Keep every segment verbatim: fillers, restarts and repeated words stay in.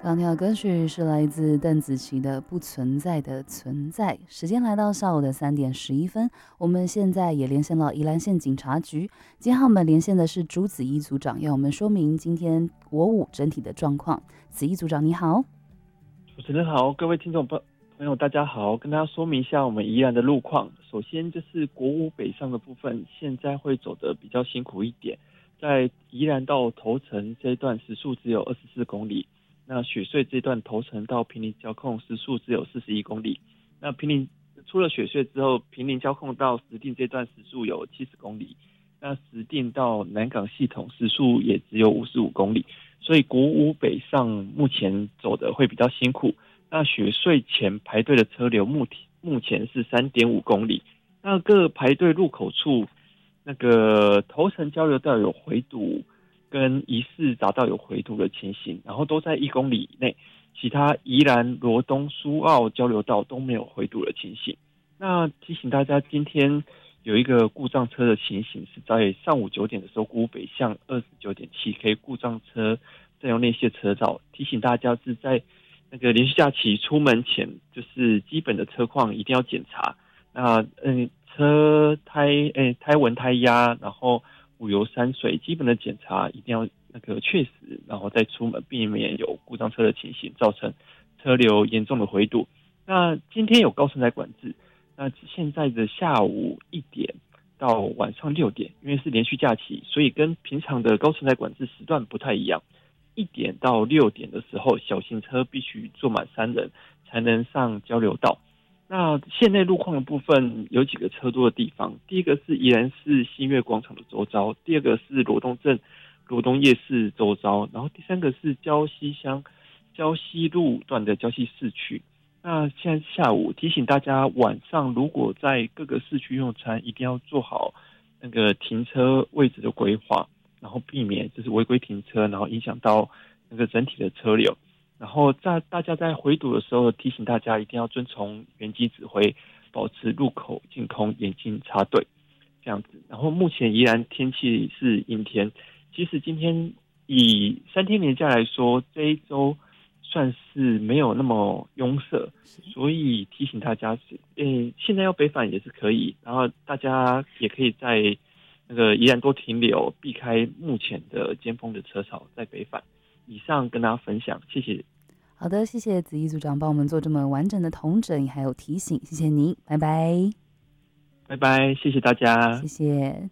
刚听的歌曲是来自邓紫棋的《不存在的存在》。时间来到下午的三点十一分，我们现在也连线了宜兰县警察局。今天和我们连线的是朱子怡组长，要我们说明今天国五整体的状况。子怡组长你好。 主持人好，各位听众朋友大家好，跟大家说明一下我们宜兰的路况。首先就是国五北上的部分，现在会走得比较辛苦一点，在宜兰到头城这一段时速只有二十四公里。那雪隧这段头城到坪林交控时速只有四十一公里，那坪林出了雪隧之后，坪林交控到石碇这段时速有七十公里，那石碇到南港系统时速也只有五十五公里，所以国五北上目前走的会比较辛苦。那雪隧前排队的车流目目前是 三点五公里，那各排队入口处那个头城交流道有回堵跟疑似匝道有回堵的情形，然后都在一公里以内，其他宜兰、罗东、苏澳交流道都没有回堵的情形。那提醒大家，今天有一个故障车的情形是在上午九点的时候，国五北向二十九点七 K 故障车占用内卸车道，提醒大家是在那个连续假期出门前，就是基本的车况一定要检查。那嗯，车胎诶胎纹、胎压，然后五油三水基本的检查一定要那个确实，然后再出门，避免有故障车的情形，造成车流严重的回堵。那今天有高承载管制，那现在的下午一点到晚上六点，因为是连续假期，所以跟平常的高承载管制时段不太一样。一点到六点的时候，小型车必须坐满三人才能上交流道。那县内路况的部分有几个车多的地方，第一个是宜兰市新月广场的周遭，第二个是罗东镇罗东夜市周遭，然后第三个是礁溪乡礁溪路段的礁溪市区。那现在下午提醒大家，晚上如果在各个市区用餐，一定要做好那个停车位置的规划，然后避免就是违规停车，然后影响到那个整体的车流。然后在大家在回堵的时候，提醒大家一定要遵从原机指挥，保持入口净空，严禁插队，这样子。然后目前依然天气是阴天，其实今天以三天连假来说，这一周算是没有那么拥塞，所以提醒大家，诶，现在要北返也是可以，然后大家也可以在那个宜兰多停留，避开目前的尖峰的车潮，在北返。以上跟大家分享，谢谢。 好的，谢谢子怡组长帮我们做这么完整的统整还有提醒，谢谢您，拜拜。 拜拜，谢谢大家， 谢谢。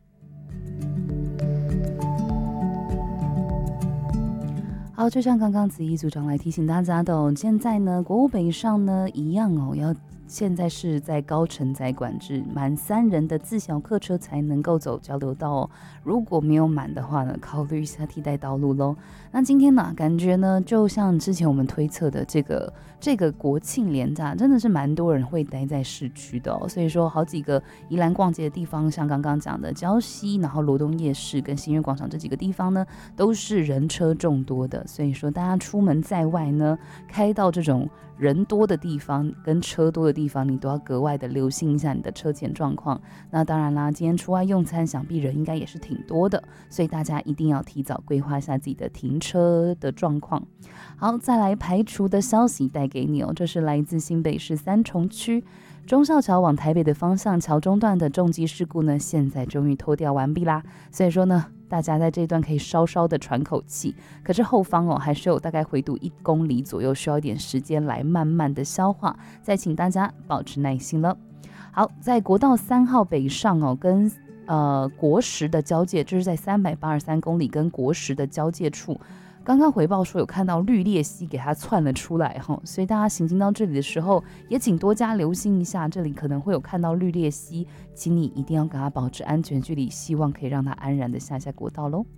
好，就像刚刚子怡组长来提醒大家的哦，现在呢，国五北上呢一样哦，要现在是在高承载管制，满三人的自小客车才能够走交流道哦。如果没有满的话呢，考虑一下替代道路咯。那今天呢，感觉呢，就像之前我们推测的这个这个国庆连假，真的是蛮多人会待在市区的哦。所以说，好几个宜兰逛街的地方，像刚刚讲的礁溪，然后罗东夜市跟新月广场这几个地方呢，都是人车众多的。所以说，大家出门在外呢，开到这种人多的地方跟车多的地方，你都要格外的留心一下你的车前状况。那当然啦，今天出外用餐，想必人应该也是挺多的，所以大家一定要提早规划一下自己的停车的状况。好，再来排除的消息带给你哦，这是来自新北市三重区忠孝桥往台北的方向桥中段的重机事故呢，现在终于拖掉完毕啦。所以说呢，大家在这一段可以稍稍的喘口气，可是后方哦还是有大概回堵一公里左右，需要一点时间来慢慢的消化，再请大家保持耐心了。好，在国道三号北上哦，跟呃国十的交界，这是在三百八十三公里跟国十的交界处。刚刚回报说有看到绿鬣蜥给它窜了出来哈，所以大家行经到这里的时候，也请多加留心一下，这里可能会有看到绿鬣蜥，请你一定要跟它保持安全距离，希望可以让它安然的下下国道喽。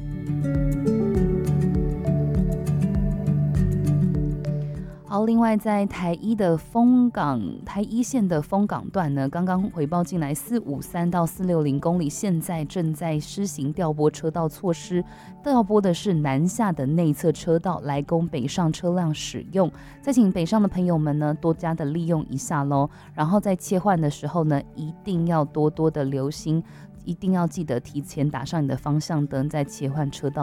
好，另外在台一的丰港台一线的丰港段呢，刚刚回报进来四五三到四六零公里，现在正在施行调拨车道措施，调拨的是南下的内侧车道来供北上车辆使用，再请北上的朋友们呢多加的利用一下咯，然后在切换的时候呢，一定要多多的留心，一定要记得提前打上你的方向灯，再切换车道。